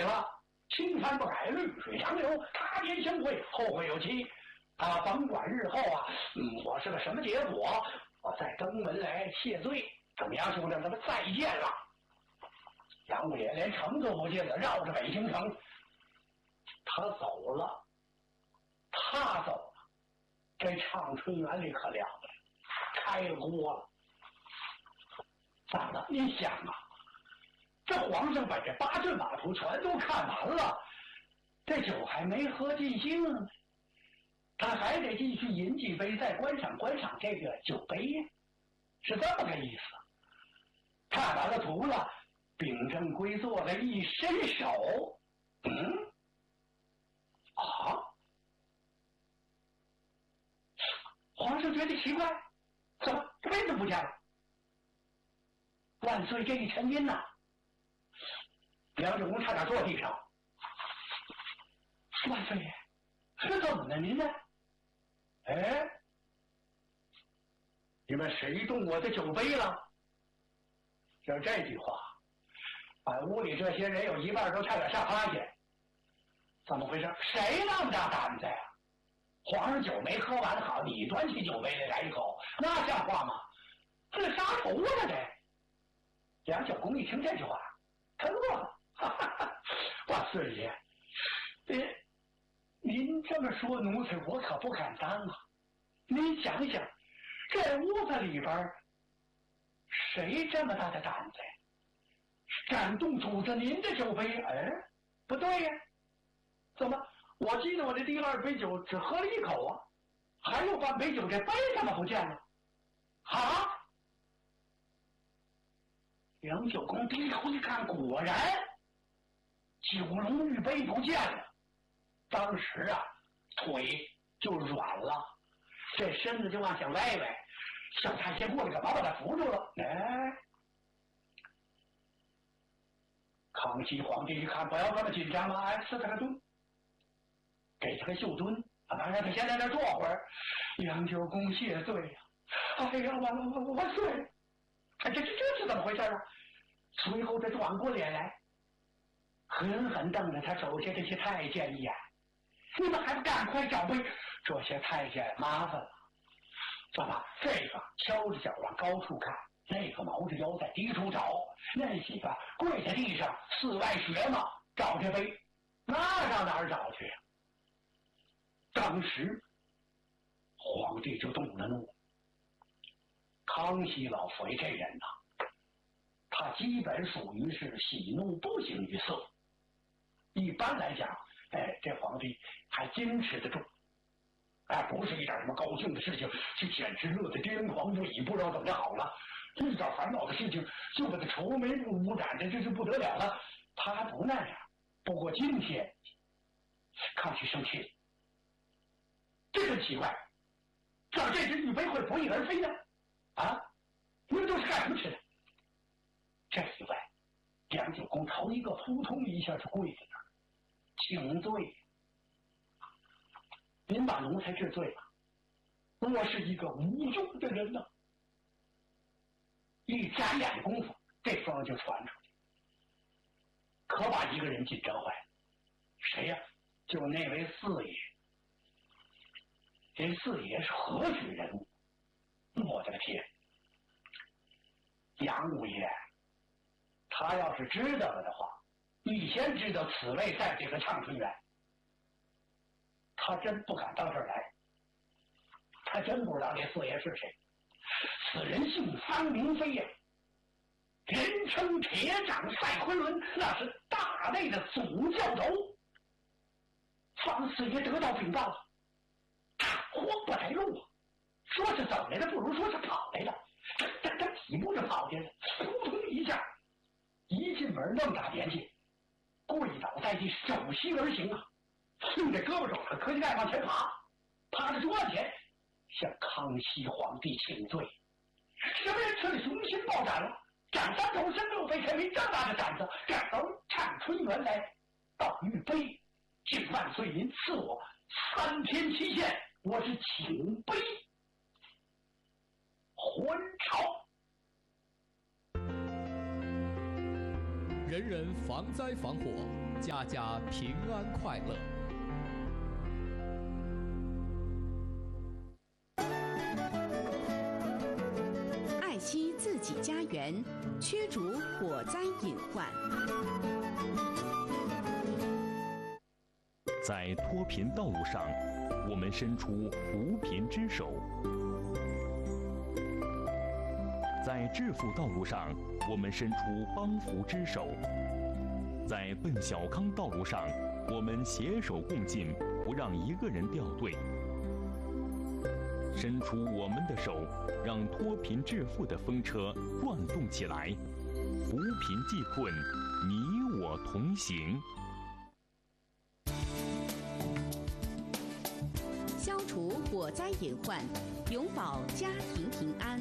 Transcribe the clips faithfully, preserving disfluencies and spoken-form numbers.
了，青山不改，绿水长流，他年相会，后会有期。啊，甭管日后啊，嗯，我是个什么结果，我再登门来谢罪。怎么样，兄弟，咱们再见了。杨五爷连城都不进了，绕着北京城，他走了，他走了，这畅春园里可了不了，开了锅了。咋了？你想啊，这皇上把这八阵马图全都看完了，这酒还没喝尽兴，他还得继续饮几杯，再观赏观赏这个酒杯呀，是这么个意思。看完了图了，秉正归坐了，一伸手，嗯，啊，皇上觉得奇怪，怎么这杯子不见了？万岁，这一沉吟呐，梁九公差点坐地上。万岁爷，这怎么了您呢？哎，你们谁动我的酒杯了？就这句话，把屋里这些人有一半都差点吓趴下。怎么回事？谁那么大胆子呀？皇上酒没喝完好，你端起酒杯来来一口，那像话吗？这杀头了这！梁九公一听这句话，他乐了，哈哈哈！万岁爷，您您这么说，奴才我可不敢当啊！您想想，这屋子里边谁这么大的胆子呀？敢动主子您的酒杯？哎，不对呀！怎么？我记得我这第二杯酒只喝了一口啊，还有半杯酒，这杯怎么不见了？啊！梁九公低头一看，果然九龙玉杯不见了。当时啊，腿就软了，这身子就往想歪歪。小太监过来，干嘛把他扶住了？哎，康熙皇帝一看，不要这么紧张嘛，哎，赐他个盾，给他个袖墩，啊，让他先在那坐会儿。梁九公谢罪呀、啊！哎呀，完了完了万岁！哎，这这这是怎么回事啊？随后他转过脸来，狠狠瞪着他手下这些太监一眼：“你们还不赶快找杯？”这些太监麻烦了，怎么这个敲着脚往高处看，那个毛着腰在低处找，那几个跪在地上四外学嘛，找这杯，那上哪儿找去呀？当时皇帝就动了怒。康熙老佛爷这人呐、啊，他基本属于是喜怒不形于色。一般来讲，哎，这皇帝还坚持得住，哎，不是一点什么高兴的事情，这简直乐得癫狂不已，不知道怎么好了。一点烦恼的事情就把他愁眉不展的，这是不得了了。他还不那样。不过今天，康熙生气了，这真奇怪，怎么这只玉杯会不翼而飞呢？啊，你们都是干什么吃的？这一问，梁九公头一个扑通一下就跪在那儿，请罪。您把奴才治罪了，我是一个无用的人呐、啊。一眨眼功夫，这风就传出去，可把一个人紧张坏了。谁呀、啊？就那位四爷。这四爷是何许人物？我的个天！杨五爷，他要是知道了的话，你先知道此位在这个畅春园，他真不敢到这儿来。他真不知道这四爷是谁。此人姓方名飞呀，人称铁掌赛昆仑，那是大内的总教头。方四爷得到禀报了，他慌不来路啊！说是走来的，不如说是跑来的。他他几步就跑进来，扑通一下，一进门那么大年纪，跪倒在地，手膝而行啊，顺着胳膊肘和磕膝盖往前爬，趴在桌子前向康熙皇帝请罪。什么人吃了雄心豹胆了？长三头身六臂，才没这么大的胆子，敢到畅春园来到玉杯，敬万岁您赐我三天期限，我是请杯还朝。 人人防灾防火， 家家平安快乐。 爱惜自己家园，驱逐火灾隐患。 在脱贫道路上，我们伸出扶贫之手；在致富道路上，我们伸出帮扶之手；在奔小康道路上，我们携手共进，不让一个人掉队。伸出我们的手，让脱贫致富的风车转动起来，扶贫济困，你我同行。 消除火灾隐患，永保家庭平安。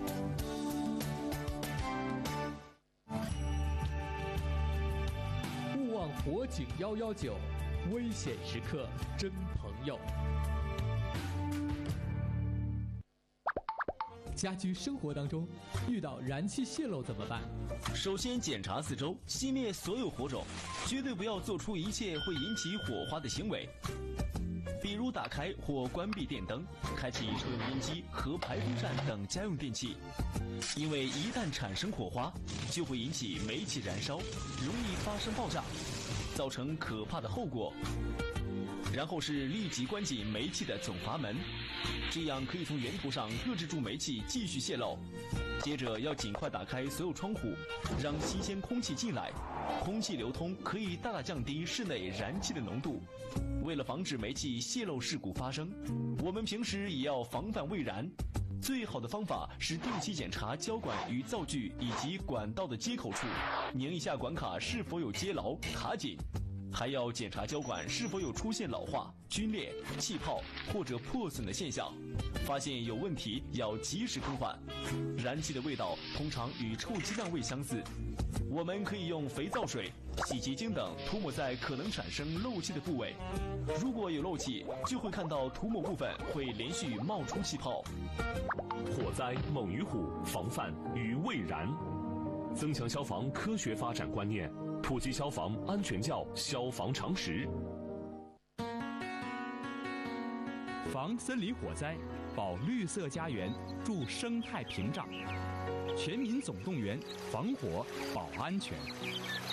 勿忘火警幺幺九，危险时刻真朋友。家居生活当中遇到燃气泄漏怎么办？ 首先检查四周，熄灭所有火种，绝对不要做出一切会引起火花的行为，比如打开或关闭电灯，开启抽油烟机和排风扇等家用电器，因为一旦产生火花，就会引起煤气燃烧，容易发生爆炸，造成可怕的后果。然后是立即关紧煤气的总阀门，这样可以从源头上遏制住煤气继续泄漏。接着要尽快打开所有窗户，让新鲜空气进来，空气流通可以大大降低室内燃气的浓度。为了防止煤气泄漏事故发生，我们平时也要防范未燃。最好的方法是定期检查胶管与灶具以及管道的接口处，拧一下管卡是否有接牢卡紧。还要检查胶管是否有出现老化、皲裂、气泡或者破损的现象，发现有问题要及时更换。燃气的味道通常与臭鸡蛋味相似，我们可以用肥皂水、洗洁精等涂抹在可能产生漏气的部位，如果有漏气，就会看到涂抹部分会连续冒出气泡。 火灾猛于虎，防范于未然。增强消防科学发展观念，普及消防安全教消防常识。 防森林火灾，保绿色家园，筑生态屏障。全民总动员，防火保安全。